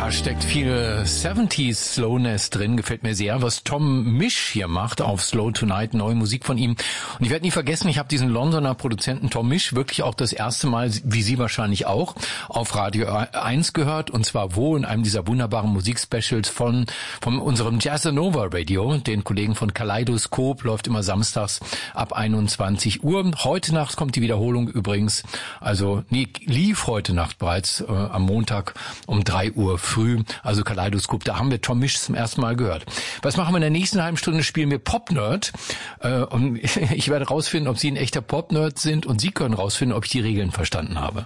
Da steckt viel 70s Slowness drin, gefällt mir sehr, was Tom Misch hier macht auf Slow Tonight, neue Musik von ihm. Und ich werde nie vergessen, ich habe diesen Londoner Produzenten Tom Misch wirklich auch das erste Mal, wie Sie wahrscheinlich auch, auf Radio 1 gehört, und zwar wo? In einem dieser wunderbaren Musikspecials von unserem Jazzanova Radio, den Kollegen von Kaleidoskop, läuft immer samstags ab 21 Uhr. Heute Nacht kommt die Wiederholung übrigens, also lief heute Nacht bereits am Montag um 3 Uhr früh, also Kaleidoskop, da haben wir Tom Misch zum ersten Mal gehört. Was machen wir in der nächsten halben Stunde? Spielen wir Pop-Nerd und ich werde rausfinden, ob Sie ein echter Pop-Nerd sind, und Sie können rausfinden, ob ich die Regeln verstanden habe.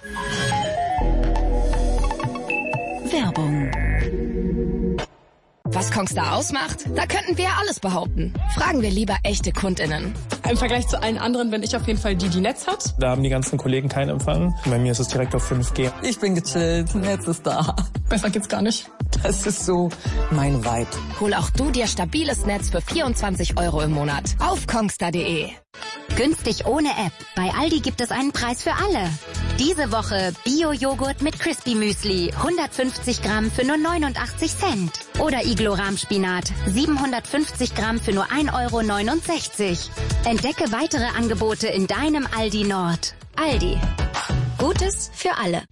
Werbung. Was Kongstar ausmacht? Da könnten wir alles behaupten. Fragen wir lieber echte KundInnen. Im Vergleich zu allen anderen bin ich auf jeden Fall die Netz hat. Da haben die ganzen Kollegen keinen Empfang. Bei mir ist es direkt auf 5G. Ich bin gechillt, Netz ist da. Besser geht's gar nicht. Das ist so mein Vibe. Hol auch du dir stabiles Netz für 24 € im Monat auf kongstar.de. Günstig ohne App. Bei Aldi gibt es einen Preis für alle. Diese Woche Bio-Joghurt mit Crispy Müsli, 150 Gramm für nur 89 Cent. Oder Iglo-Rahmspinat, 750 Gramm für nur 1,69 €. Entdecke weitere Angebote in deinem Aldi Nord. Aldi. Gutes für alle.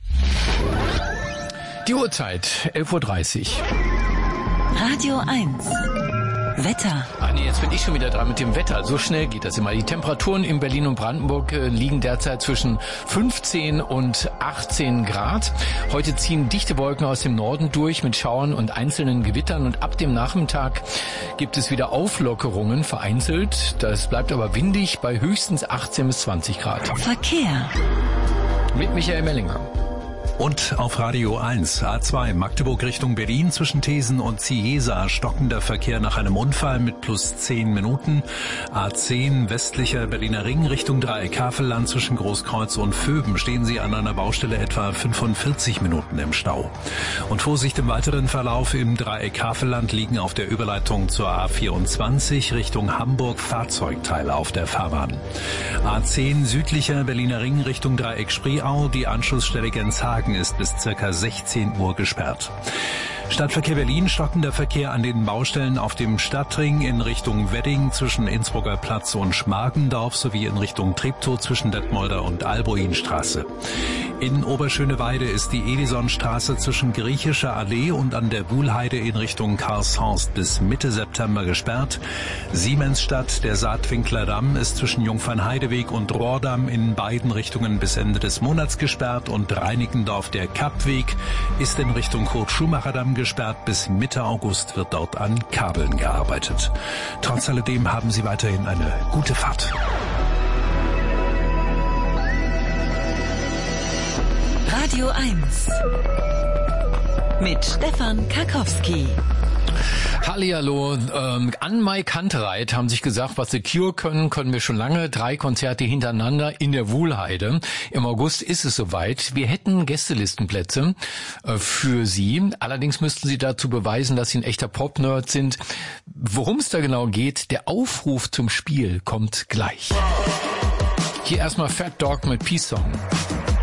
Die Uhrzeit, 11:30 Uhr. Radio 1. Wetter. Nee, jetzt bin ich schon wieder dran mit dem Wetter. So schnell geht das immer. Die Temperaturen in Berlin und Brandenburg liegen derzeit zwischen 15 und 18 Grad. Heute ziehen dichte Wolken aus dem Norden durch mit Schauern und einzelnen Gewittern, und ab dem Nachmittag gibt es wieder Auflockerungen vereinzelt. Das bleibt aber windig bei höchstens 18 bis 20 Grad. Verkehr. Mit Michael Mellinger. Und auf Radio 1, A2 Magdeburg Richtung Berlin zwischen Thesen und Cieza stockender Verkehr nach einem Unfall mit plus 10 Minuten. A10 westlicher Berliner Ring Richtung Dreieck Havelland zwischen Großkreuz und Vöben stehen Sie an einer Baustelle etwa 45 Minuten im Stau. Und Vorsicht im weiteren Verlauf im Dreieck Havelland liegen auf der Überleitung zur A24 Richtung Hamburg Fahrzeugteile auf der Fahrbahn. A10 südlicher Berliner Ring Richtung Dreieck Spreeau, die Anschlussstelle Genshagen ist bis ca. 16 Uhr gesperrt. Stadtverkehr Berlin, stockender Verkehr an den Baustellen auf dem Stadtring in Richtung Wedding zwischen Innsbrucker Platz und Schmargendorf sowie in Richtung Treptow zwischen Detmolder und Albuinstraße. In Oberschöneweide ist die Edisonstraße zwischen Griechischer Allee und an der Wuhlheide in Richtung Karlshorst bis Mitte September gesperrt. Siemensstadt, der Saatwinkler Damm ist zwischen Jungfernheideweg und Rohrdamm in beiden Richtungen bis Ende des Monats gesperrt, und Reinickendorf, der Kappweg, ist in Richtung Kurt-Schumacher-Damm gesperrt. Bis Mitte August wird dort an Kabeln gearbeitet. Trotz alledem haben Sie weiterhin eine gute Fahrt. Radio 1. Mit Stefan Karkowski. Hallihallo, an Mai Kantereit haben sich gesagt, was The Cure können wir schon lange. 3 Konzerte hintereinander in der Wuhlheide. Im August ist es soweit. Wir hätten Gästelistenplätze für Sie. Allerdings müssten Sie dazu beweisen, dass Sie ein echter Pop-Nerd sind. Worum es da genau geht, der Aufruf zum Spiel kommt gleich. Hier erstmal Fat Dog mit Peace Song.